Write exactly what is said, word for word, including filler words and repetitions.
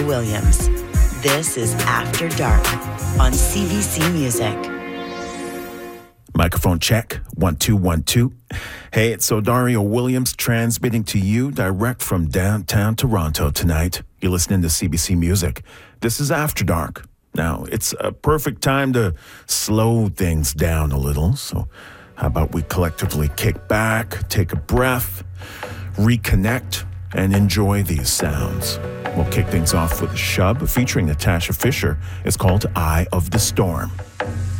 Williams. This is After Dark on C B C Music. Microphone check, one, two, one, two. Hey, it's Odario Williams transmitting to you direct from downtown Toronto tonight. You're listening to C B C Music. This is After Dark. Now, it's a perfect time to slow things down a little. So how about we collectively kick back, take a breath, reconnect, and enjoy these sounds. We'll kick things off with a shub featuring Natasha Fisher. It's called Eye of the Storm.